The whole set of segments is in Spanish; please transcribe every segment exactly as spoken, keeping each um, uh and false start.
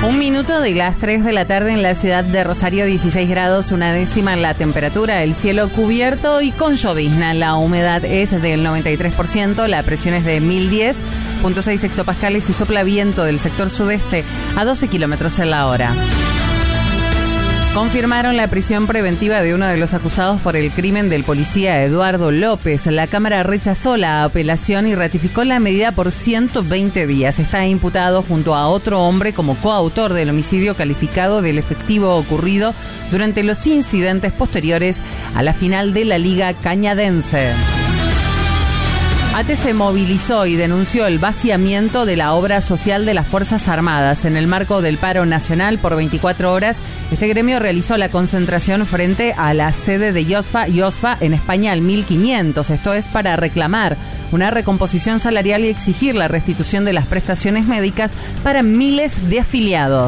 Un minuto de las tres de la tarde en la ciudad de Rosario, dieciséis grados, una décima en la temperatura, el cielo cubierto y con llovizna. La humedad es del noventa y tres por ciento, la presión es de mil diez punto seis hectopascales y sopla viento del sector sudeste a doce kilómetros en la hora. Confirmaron la prisión preventiva de uno de los acusados por el crimen del policía Eduardo López. La Cámara rechazó la apelación y ratificó la medida por ciento veinte días. Está imputado junto a otro hombre como coautor del homicidio calificado del efectivo ocurrido durante los incidentes posteriores a la final de la Liga Cañadense. ATE se movilizó y denunció el vaciamiento de la obra social de las Fuerzas Armadas. En el marco del paro nacional por veinticuatro horas, este gremio realizó la concentración frente a la sede de IOSFA, IOSFA en España al mil quinientos. Esto es para reclamar una recomposición salarial y exigir la restitución de las prestaciones médicas para miles de afiliados.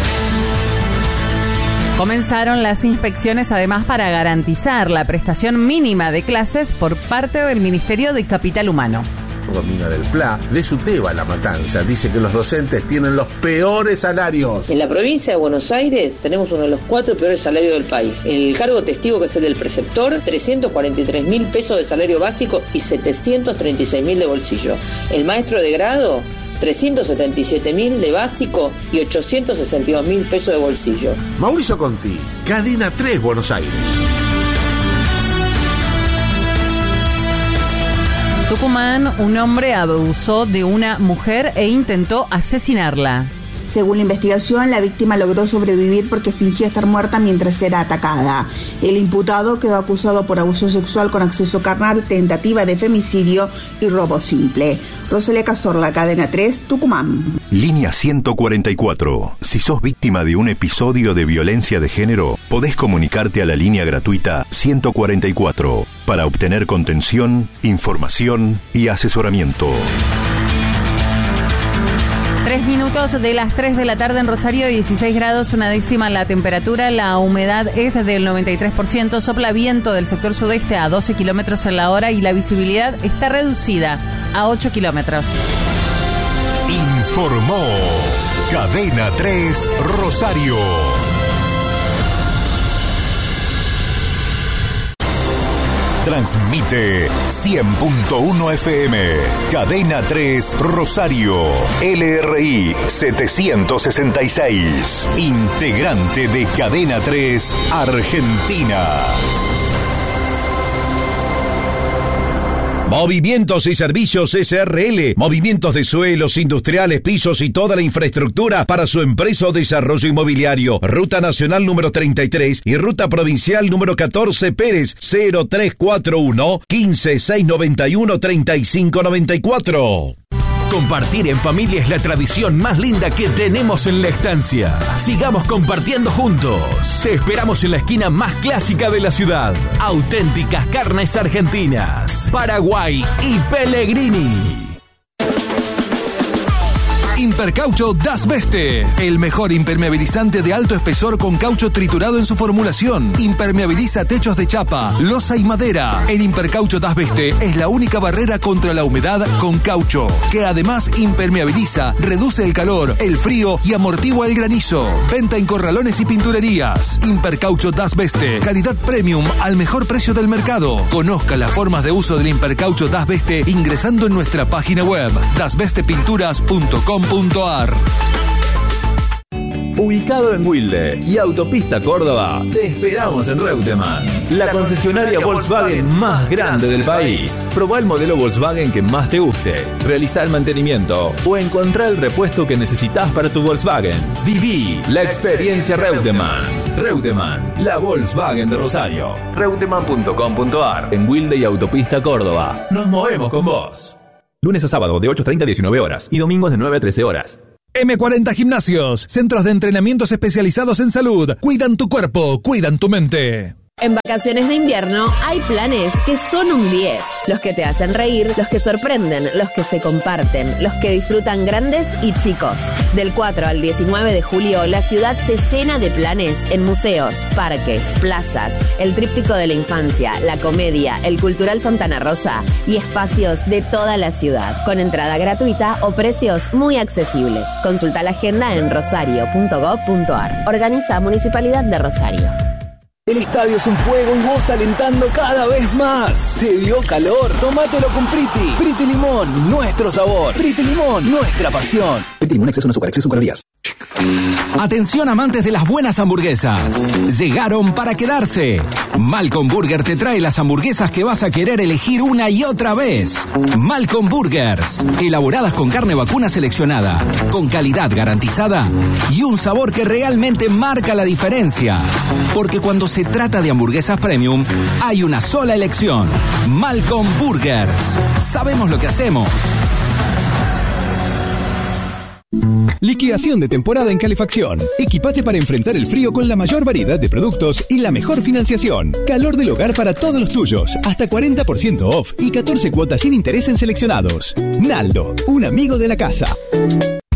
Comenzaron las inspecciones además para garantizar la prestación mínima de clases por parte del Ministerio de Capital Humano. Romina del Pla, de Suteba La Matanza, dice que los docentes tienen los peores salarios. En la provincia de Buenos Aires tenemos uno de los cuatro peores salarios del país. En el cargo testigo, que es el del preceptor, trescientos cuarenta y tres mil pesos de salario básico y setecientos treinta y seis mil de bolsillo. El maestro de grado, trescientos setenta y siete mil de básico y ochocientos sesenta y dos mil pesos de bolsillo. Mauricio Conti, Cadena tres, Buenos Aires. Tucumán, un hombre abusó de una mujer e intentó asesinarla. Según la investigación, la víctima logró sobrevivir porque fingió estar muerta mientras era atacada. El imputado quedó acusado por abuso sexual con acceso carnal, tentativa de femicidio y robo simple. Rosalía Cazorla, Cadena tres, Tucumán. Línea ciento cuarenta y cuatro. Si sos víctima de un episodio de violencia de género, podés comunicarte a la línea gratuita ciento cuarenta y cuatro para obtener contención, información y asesoramiento. Tres minutos de las tres de la tarde en Rosario, dieciséis grados, una décima la temperatura, la humedad es del noventa y tres por ciento, sopla viento del sector sudeste a doce kilómetros en la hora y la visibilidad está reducida a ocho kilómetros. Informó Cadena tres Rosario. Transmite cien punto uno F M, Cadena tres Rosario, L R I setecientos sesenta y seis, integrante de Cadena tres Argentina. Movimientos y Servicios S R L, movimientos de suelos, industriales, pisos y toda la infraestructura para su empresa o desarrollo inmobiliario. Ruta Nacional número treinta y tres y Ruta Provincial número catorce Pérez, cero tres cuatro uno, quince, seiscientos noventa y uno, treinta y cinco noventa y cuatro. Compartir en familia es la tradición más linda que tenemos en la estancia. Sigamos compartiendo juntos. Te esperamos en la esquina más clásica de la ciudad. Auténticas carnes argentinas, Paraguay y Pellegrini. Impercaucho Das Beste, el mejor impermeabilizante de alto espesor con caucho triturado en su formulación. Impermeabiliza techos de chapa, losa y madera. El Impercaucho Das Beste es la única barrera contra la humedad con caucho, que además impermeabiliza, reduce el calor, el frío y amortigua el granizo. Venta en corralones y pinturerías. Impercaucho Das Beste, calidad premium al mejor precio del mercado. Conozca las formas de uso del Impercaucho Das Beste ingresando en nuestra página web das beste pinturas punto com punto a r. Ubicado en Wilde y Autopista Córdoba, te esperamos en Reutemann, la concesionaria Volkswagen más grande del país. Probá el modelo Volkswagen que más te guste, realizá el mantenimiento o encontrá el repuesto que necesitas para tu Volkswagen. Viví la experiencia Reutemann. Reutemann, la Volkswagen de Rosario. reutemann punto com punto a r. En Wilde y Autopista Córdoba, nos movemos con vos. Lunes a sábado de ocho treinta a diecinueve horas y domingos de nueve a trece horas. eme cuarenta Gimnasios, centros de entrenamientos especializados en salud. Cuidan tu cuerpo, cuidan tu mente. En vacaciones de invierno hay planes que son un diez. Los que te hacen reír, los que sorprenden, los que se comparten, los que disfrutan grandes y chicos. Del cuatro al diecinueve de julio, la ciudad se llena de planes en museos, parques, plazas, el tríptico de la infancia, la comedia, el cultural Fontana Rosa y espacios de toda la ciudad, con entrada gratuita o precios muy accesibles. Consulta la agenda en rosario punto gob punto ar. Organiza Municipalidad de Rosario. El estadio es un fuego y vos alentando cada vez más. ¿Te dio calor? Tómatelo con Priti. Priti Limón, nuestro sabor. Priti Limón, nuestra pasión. Priti Limón, exceso no azúcar, exceso calorías. Atención amantes de las buenas hamburguesas. Llegaron para quedarse. Malcolm Burger te trae las hamburguesas que vas a querer elegir una y otra vez. Malcolm Burgers. Elaboradas con carne vacuna seleccionada, con calidad garantizada y un sabor que realmente marca la diferencia. Porque cuando se trata de hamburguesas premium, hay una sola elección. Malcolm Burgers. Sabemos lo que hacemos. Liquidación de temporada en calefacción. Equipate para enfrentar el frío con la mayor variedad de productos y la mejor financiación. Calor del hogar para todos los tuyos. Hasta cuarenta por ciento off y catorce cuotas sin interés en seleccionados. Naldo, un amigo de la casa.